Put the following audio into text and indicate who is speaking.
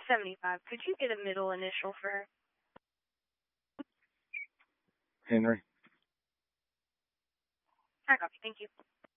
Speaker 1: 75. Could you get a middle initial for her?
Speaker 2: Henry.
Speaker 1: I copy. Thank you.